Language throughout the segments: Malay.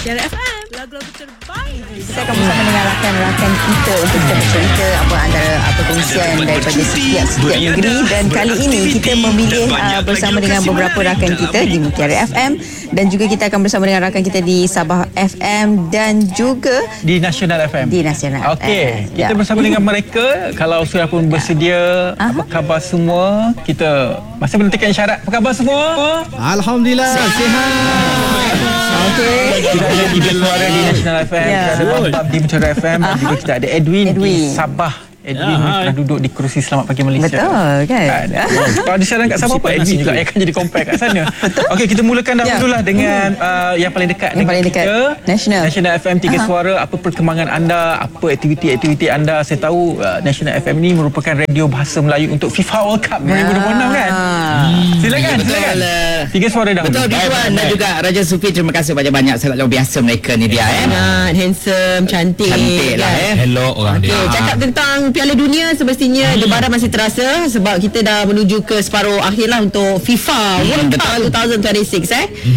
Mutiara FM, lagu-lagu terbaik. Kita akan bersama dengan rakan-rakan kita untuk kita bercerita antara perkongsian daripada setiap negeri. Dan kali ini kita memilih bersama dengan beberapa rakan kita di Mutiara FM, dan juga kita akan bersama dengan rakan kita di Sabah FM dan juga di Nasional FM. Di Nasional Okey, kita bersama dengan mereka. Kalau sudah pun bersedia, apa khabar semua? Kita masih menantikan isyarat. Apa khabar semua? Alhamdulillah, sihat. Okey. Kita ada tiga suara di Nasional FM, kita ada Bambam di Mutiara FM, dan juga kita ada Edwin di Sabah. Edwin pernah duduk di kerusi Selamat Pagi Malaysia. Betul kan? Kalau ada siaran kat Sabah, Edwin juga akan jadi compare kat sana. Okey, kita mulakan dahululah dengan yang paling dekat dengan kita, Nasional FM 3 Suara. Apa perkembangan anda? Apa aktiviti-aktiviti anda? Saya tahu Nasional FM ni merupakan radio bahasa Melayu untuk FIFA World Cup 2026 kan? Silakan. 3 Suara dahulu. Betul, Tuan. Dan juga Raja Sufi, terima kasih banyak-banyak. Sangat luar biasa mereka ni dia. Handsome, cantik lah. Hello orang dia. Cakap tentang Piala Dunia, semestinya debaran masih terasa sebab kita dah menuju ke separuh akhir lah untuk FIFA World Cup 2026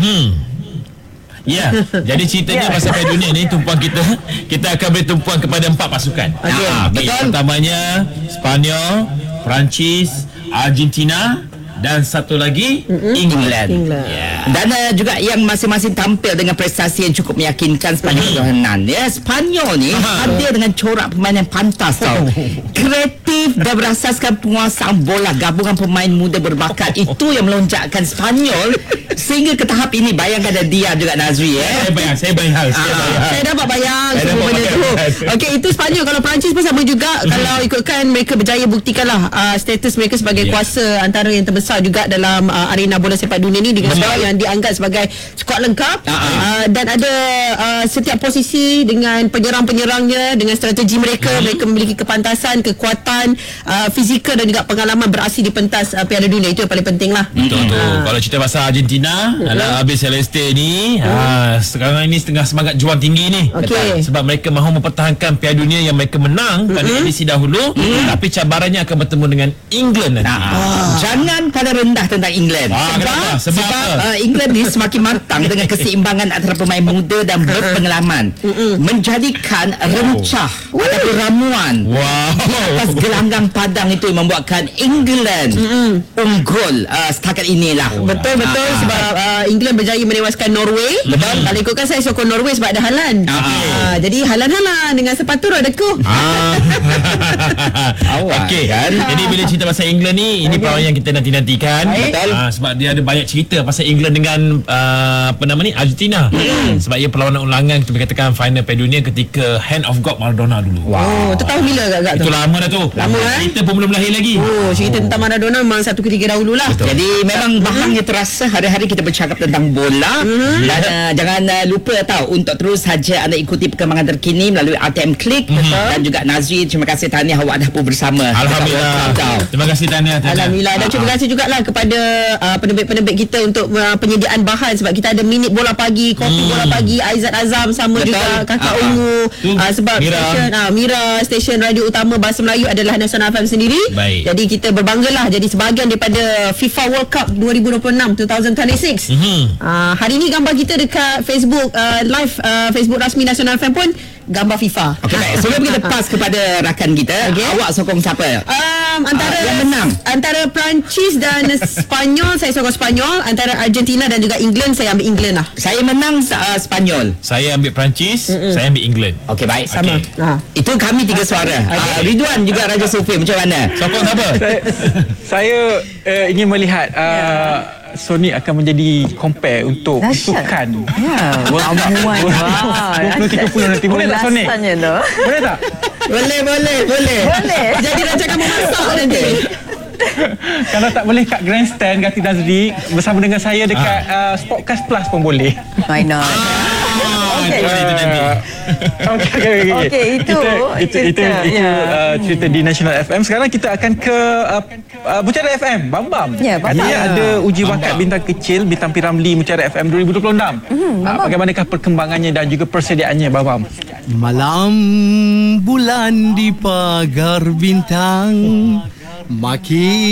Ya, jadi ceritanya pasal Piala Dunia ni, tumpuan kita akan beri tumpuan kepada 4 pasukan. Betul. Pertamanya Sepanyol, Perancis, Argentina dan satu lagi England. Dan juga yang masing-masing tampil dengan prestasi yang cukup meyakinkan sepanjang perjalanan. Ya, Sepanyol ni hadir dengan corak permainan pantas tau. Kreatif dan berasaskan penguasaan bola. Gabungan pemain muda berbakat itu yang melonjakkan Sepanyol sehingga ke tahap ini. Bayangkan ada dia juga, Nazri. Saya bayang. Saya dapat bayang semua benda tu. Okey, itu Sepanyol. Kalau Perancis pun sama juga. Kalau ikutkan mereka berjaya buktikanlah status mereka sebagai kuasa antara yang terbesar juga dalam arena bola sepak dunia ni, dengan skuad yang dianggap sebagai skuad lengkap. Dan ada setiap posisi dengan penyerang-penyerangnya, dengan strategi mereka. Mereka memiliki kepantasan, kekuatan fizikal dan juga pengalaman beraksi di pentas Piala Dunia. Itu yang paling penting lah. Betul. Kalau cerita pasal Argentina, habis Celeste ni sekarang ini tengah semangat juang tinggi ni. Sebab mereka mahu mempertahankan Piala Dunia yang mereka menang pada edisi dahulu. Tapi cabarannya akan bertemu dengan England nanti. Jangan pada rendah tentang England. Sebab England ni semakin matang dengan keseimbangan antara pemain muda dan berpengalaman, menjadikan rencah ataupun ramuan atas gelanggang padang itu yang membuatkan England unggul setakat inilah. Betul sebab England berjaya menewaskan Norway. Kalau ikutkan saya sokong Norway sebab ada Haaland. Jadi Haaland dengan sepatu rodaku. Okey kan. Jadi bila cerita pasal England ni, ini perlawanan yang kita nantikan. Sebab dia ada banyak cerita pasal England dengan Argentina. Sebab ia perlawanan ulangan, kita katakan final Piala Dunia ketika hand of God Maradona dulu. Tu tahu bila agak tu? Itu lama dah tu. Kita pun belum lahir lagi. Cerita tentang Maradona memang satu ketiga dahululah. Jadi memang bahannya terasa. Hari-hari kita bercakap tentang bola. Dan jangan lupa tahu untuk terus saja anda ikuti perkembangan terkini melalui RTM Klik. Dan juga Nazri, terima kasih, tahniah awak dah pun bersama. Alhamdulillah. Terima kasih tahniah. Alhamdulillah. Dan terima kasih juga lah kepada penerbit-penerbit kita untuk penyediaan bahan, sebab kita ada minit bola pagi, kopi bola pagi, Aizat Azam sama juga Kakak Ungu. Sebab Mira, stesen radio utama bahasa Melayu adalah Nasional FM sendiri. Jadi kita berbanggalah jadi sebahagian daripada FIFA World Cup 2026. Hari ni gambar kita dekat Facebook live, Facebook rasmi Nasional FM pun gambar FIFA. Sebelum kita pas kepada rakan kita, awak sokong siapa? Yang menang antara Perancis dan Sepanyol, saya sokong Sepanyol. Antara Argentina dan juga England, saya ambil England lah. Saya menang Sepanyol. Saya ambil Perancis, saya ambil England. Okey, baik. Sama. Itu kami 3 suara. Ridwan juga Raja Sufi, macam mana? Sokong siapa? Saya ingin melihat Sony akan menjadi compare untuk sukan. Amuan. 2030 nanti. Boleh tak Sony? Boleh tak? Boleh. Jadi rancangan memasak nanti. Kalau tak boleh kat Grandstand, Gati Nazri bersama dengan saya dekat Sportcast Plus pun boleh. Why not? Okey, itu cerita di Nasional FM. Sekarang kita akan ke Mutiara FM, Bambam. Katanya ada uji bakat bintang kecil, Bintang P. Ramlee Mutiara FM 2026. Bagaimanakah perkembangannya dan juga persediaannya, Bambam? Malam bulan di pagar bintang, makin